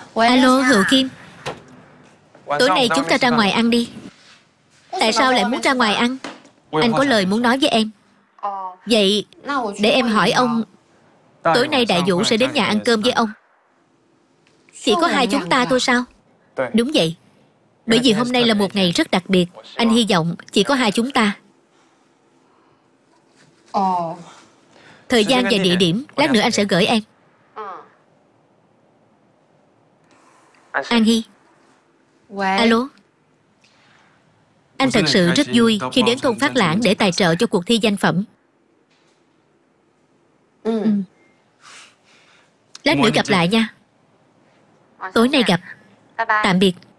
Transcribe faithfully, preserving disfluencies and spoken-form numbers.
Alo, Hữu Kim. Tối nay chúng ta ra ngoài ăn đi. Tại sao lại muốn ra ngoài ăn? Anh có lời muốn nói với em. Vậy để em hỏi ông, tối nay Đại Vũ sẽ đến nhà ăn cơm với ông. Chỉ có hai chúng ta thôi sao? Đúng vậy. Bởi vì hôm nay là một ngày rất đặc biệt. Anh hy vọng chỉ có hai chúng ta. Thời gian và địa điểm lát nữa anh sẽ gửi em. An Hy. Alo. Anh thật sự rất vui khi đến thôn Phát Lãng để tài trợ cho cuộc thi danh phẩm. Ừ. Lát nữa gặp lại nha. Tối nay gặp. Tạm biệt.